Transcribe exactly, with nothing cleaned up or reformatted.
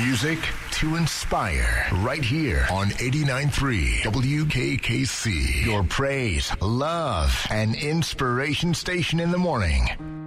Music to inspire. Right here on eighty-nine point three W K K C. Your praise, love, and inspiration station in the morning.